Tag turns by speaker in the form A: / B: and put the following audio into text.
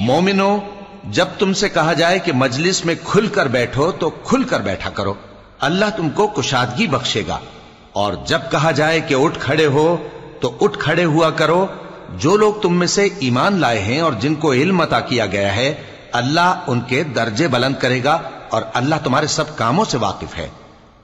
A: मोमिनो, जब तुमसे कहा जाए कि मजलिस में खुलकर बैठो तो खुलकर बैठा करो, अल्लाह तुमको कुशादगी बख्शेगा। और जब कहा जाए कि उठ खड़े हो तो उठ खड़े हुआ करो। जो लोग तुम में से ईमान लाए हैं और जिनको इल्म अता किया गया है, अल्लाह उनके दर्जे बुलंद करेगा और अल्लाह तुम्हारे सब कामों से वाकिफ है।